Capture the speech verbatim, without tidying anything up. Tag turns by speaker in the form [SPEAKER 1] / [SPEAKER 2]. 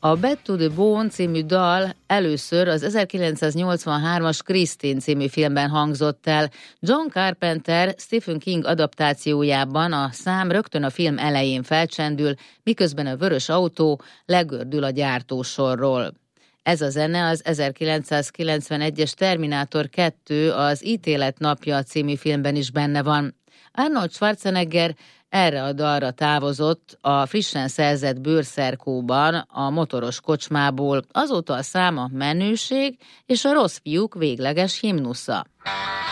[SPEAKER 1] A Bad to the Bone című dal először az ezerkilencszáznyolcvanhármas Christine című filmben hangzott el. John Carpenter Stephen King adaptációjában a szám rögtön a film elején felcsendül, miközben a vörös autó legördül a gyártósorról. Ez a zene az ezerkilencszázkilencvenegyes Terminátor kettő az Ítélet napja című filmben is benne van. Arnold Schwarzenegger erre a dalra távozott a frissen szerzett bőrszerkóban a motoros kocsmából, azóta a szám a menőség és a rossz fiúk végleges himnusza.